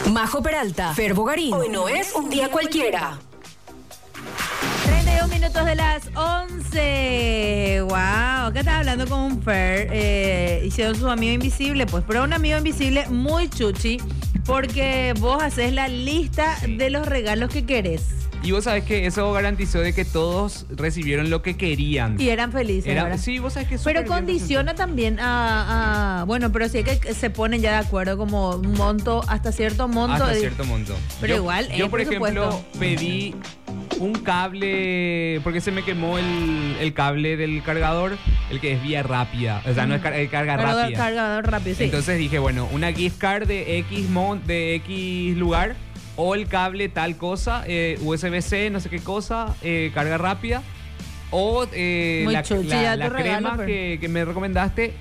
Majo Peralta, Fer Bogarín. Hoy no es un día cualquiera. 32 minutos de las 11. Wow, acá estaba hablando con un Fer. Hicieron su amigo invisible, pues, pero un amigo invisible muy chuchi, porque vos haces la lista de los regalos que querés. Y vos sabés que eso garantizó de que todos recibieron lo que querían. Y eran felices. Sí, vos sabés que pero condiciona también a... Bueno, pero sí que se ponen ya de acuerdo como un monto, hasta cierto monto. Hasta cierto monto. Pero igual, yo por ejemplo, pedí un cable, porque se me quemó el cable del cargador, el que es vía rápida. O sea, no es carga rápida. Cargador rápido, sí. Entonces dije, bueno, una gift card de X lugar, o el cable tal cosa, USB-C, no sé qué cosa, carga rápida, o la crema que me recomendaste,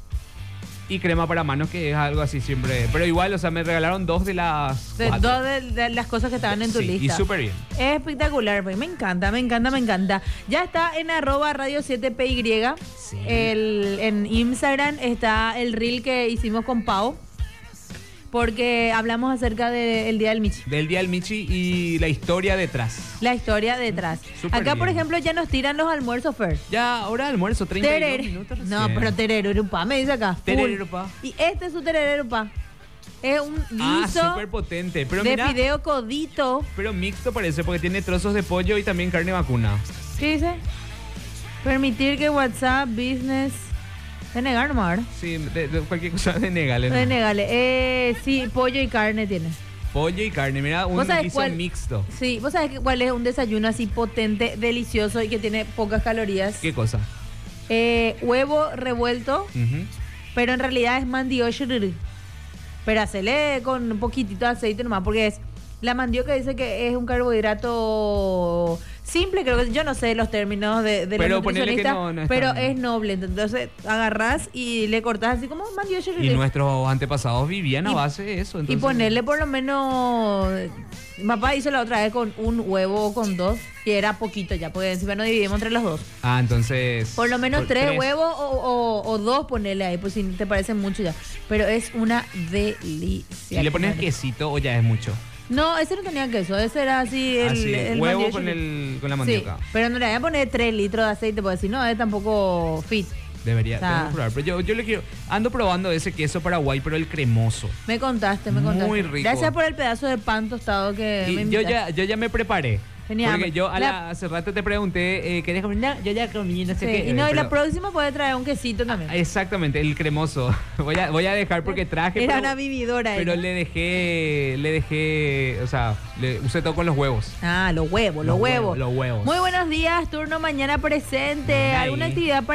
y crema para manos, que es algo así siempre. Pero igual, o sea, me regalaron dos de las de las cosas que estaban en tu lista. Y súper bien. Es espectacular, pues. Me encanta. Ya está en @radio7py. Sí. En Instagram está el reel que hicimos con Pau, porque hablamos acerca del Día del Michi. Del Día del Michi y la historia detrás. Acá, bien. por ejemplo, ya nos tiran los almuerzos, Fer. Ya, hora de almuerzo, 32 minutos. No, pero terererupá, me dice acá. Terererupá. Y este es su terererupá. Es un guiso súper potente. Pero de mira, fideo codito. pero mixto parece, porque tiene trozos de pollo y también carne vacuna. ¿Qué dice? Permitir que WhatsApp Business... De negar nomás, ¿verdad? Sí, de gualquier cosa de negale. De negale. Sí, pollo y carne tiene. Pollo y carne, mira, un guiso mixto. Sí, ¿vos sabés cuál es un desayuno así potente, delicioso y que tiene pocas calorías? ¿Qué cosa? Huevo revuelto, pero en realidad es mandioca. Pero hacele con un poquitito de aceite nomás, porque es... La mandioca dice que es un carbohidrato simple, creo que yo no sé los términos de los nutricionistas, pero es noble. Entonces agarrás y le cortás así como mandioca. Y nuestros antepasados vivían a base de eso. Entonces... Y ponerle por lo menos... Papá hizo la otra vez con un huevo o con dos, y era poquito ya, porque encima nos dividimos entre los dos. Ah, entonces... Por lo menos tres huevos o dos ponerle ahí, pues si te parece mucho ya. Pero es una delicia. ¿Y le pones quesito o ya es mucho? No, ese no tenía queso, ese era así el huevo con la mandioca. Sí, pero no le voy a poner 3 litros de aceite, porque si no es tampoco fit. Debería probar, pero yo le quiero... Ando probando ese queso Paraguay, pero el cremoso. Me contaste. Muy rico. Gracias por el pedazo de pan tostado que me invitaste. Yo ya me preparé. Genial. Porque yo hace rato te pregunté, ¿querés comer? No, yo ya comí, no sé qué. Y no, y la próxima puede traer un quesito también. Exactamente, el cremoso. Voy a dejar porque traje... Era una vividora. Pero le dejé, o sea, le usé todo con los huevos. Ah, los huevos. Los huevos. Muy buenos días, turno mañana presente. ¿Alguna actividad para